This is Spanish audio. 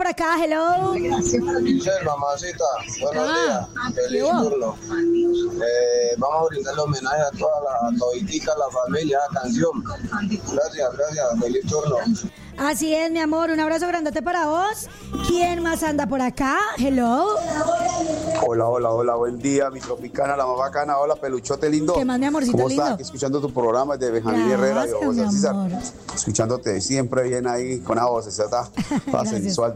por acá? Hello. Michelle, mamacita, buenos días. Feliz turno. Vamos a brindarle homenaje a toda la toditica, la familia, la canción. Gracias, feliz turno. Así es, mi amor, un abrazo grandote para vos. ¿Quién más anda por acá? Hello. Hola, buen día, mi tropicana, la más bacana. Hola, peluchote lindo. ¿Qué más, mi amorcito ¿Cómo lindo? estás? Aquí escuchando tu programa de Benjamín Herrera y vos, mi César. amor. Escuchándote siempre bien ahí con la voz, está sensual.